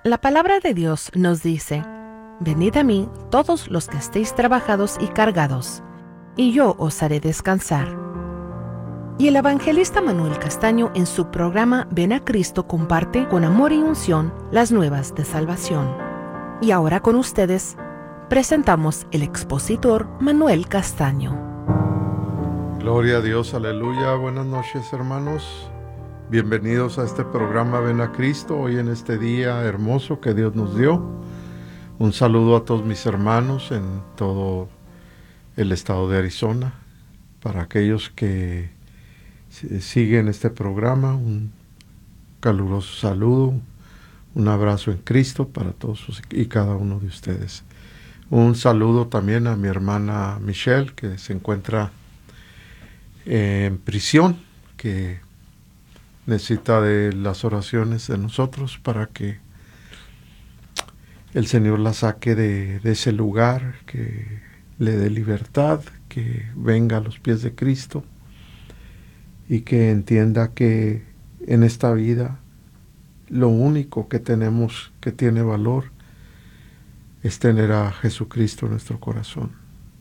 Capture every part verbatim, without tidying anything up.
La palabra de Dios nos dice: venid a mí todos los que estéis trabajados y cargados, y yo os haré descansar. Y el evangelista Manuel Castaño, en su programa Ven a Cristo, comparte con amor y unción las nuevas de salvación. Y ahora con ustedes presentamos el expositor Manuel Castaño. Gloria a Dios, aleluya. Buenas noches, hermanos. Bienvenidos a este programa Ven a Cristo, hoy en este día hermoso que Dios nos dio. Un saludo a todos mis hermanos en todo el estado de Arizona. Para aquellos que siguen este programa, un caluroso saludo, un abrazo en Cristo para todos y cada uno de ustedes. Un saludo también a mi hermana Michelle, que se encuentra en prisión, que necesita de las oraciones de nosotros para que el Señor la saque de, de ese lugar, que le dé libertad, que venga a los pies de Cristo y que entienda que en esta vida lo único que tenemos que tiene valor es tener a Jesucristo en nuestro corazón.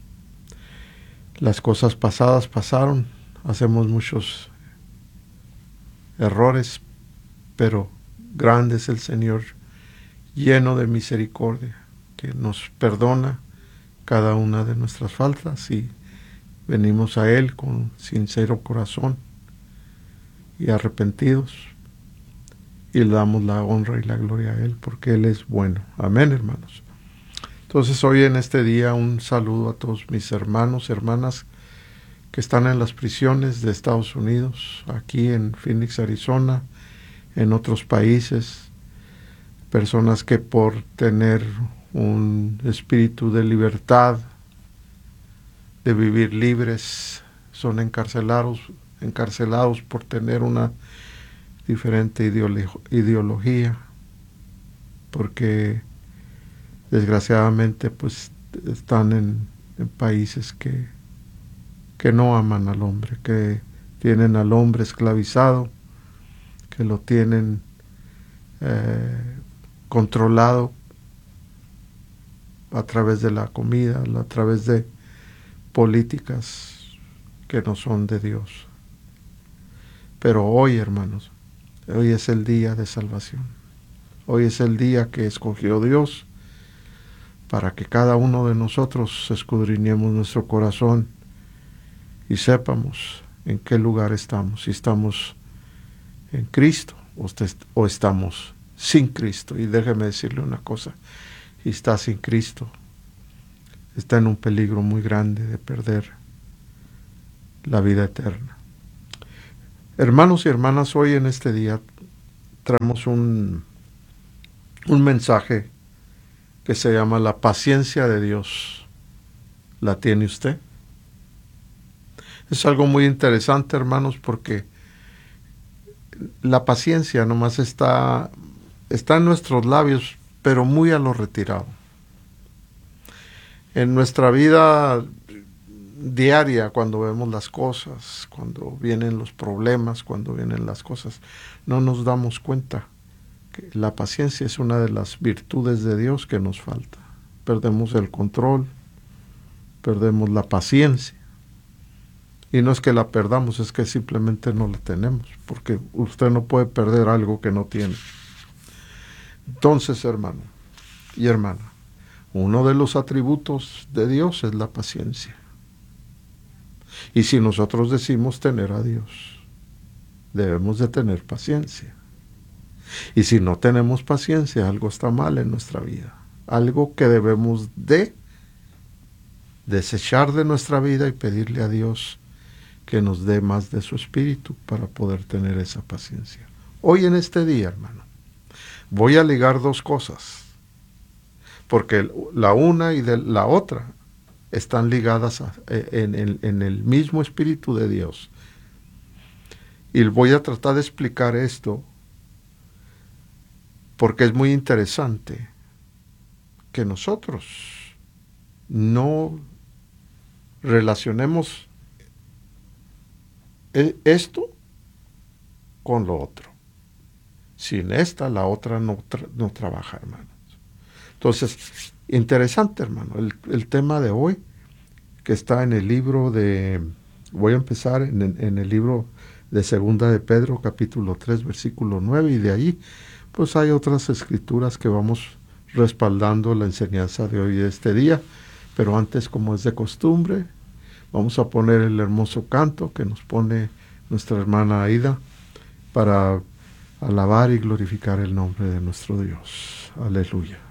Las cosas pasadas pasaron, hacemos muchos errores, pero grande es el Señor, lleno de misericordia, que nos perdona cada una de nuestras faltas y venimos a Él con sincero corazón y arrepentidos y le damos la honra y la gloria a Él porque Él es bueno. Amén, hermanos. Entonces hoy en este día un saludo a todos mis hermanos, hermanas que están en las prisiones de Estados Unidos, aquí en Phoenix, Arizona, en otros países, personas que por tener un espíritu de libertad, de vivir libres, son encarcelados, encarcelados por tener una diferente ideolo- ideología, porque desgraciadamente pues están en, en países que que no aman al hombre, que tienen al hombre esclavizado, que lo tienen eh, controlado a través de la comida, a través de políticas que no son de Dios. Pero hoy, hermanos, hoy es el día de salvación. Hoy es el día que escogió Dios para que cada uno de nosotros escudriñemos nuestro corazón y sepamos en qué lugar estamos, si estamos en Cristo o, est- o estamos sin Cristo. Y déjeme decirle una cosa, si está sin Cristo, está en un peligro muy grande de perder la vida eterna. Hermanos y hermanas, hoy en este día traemos un, un mensaje que se llama la paciencia de Dios. ¿La tiene usted? Es algo muy interesante, hermanos, porque la paciencia nomás está, está en nuestros labios, pero muy a lo retirado. En nuestra vida diaria, cuando vemos las cosas, cuando vienen los problemas, cuando vienen las cosas, no nos damos cuenta que la paciencia es una de las virtudes de Dios que nos falta. Perdemos el control, perdemos la paciencia. Y no es que la perdamos, es que simplemente no la tenemos, porque usted no puede perder algo que no tiene. Entonces, hermano y hermana, uno de los atributos de Dios es la paciencia. Y si nosotros decimos tener a Dios, debemos de tener paciencia. Y si no tenemos paciencia, algo está mal en nuestra vida. Algo que debemos de desechar de nuestra vida y pedirle a Dios que nos dé más de su espíritu para poder tener esa paciencia. Hoy en este día, hermano, voy a ligar dos cosas, porque la una y de la otra están ligadas a, en, en, en el mismo espíritu de Dios. Y voy a tratar de explicar esto porque es muy interesante que nosotros no relacionemos esto con lo otro. Sin esta, la otra no, tra- no trabaja, hermanos. Entonces, interesante, hermano, el, el tema de hoy, que está en el libro de, voy a empezar en, en el libro de Segunda de Pedro, capítulo tres, versículo nueve, y de ahí, pues hay otras escrituras que vamos respaldando la enseñanza de hoy de este día. Pero antes, como es de costumbre, vamos a poner el hermoso canto que nos pone nuestra hermana Aida para alabar y glorificar el nombre de nuestro Dios. Aleluya.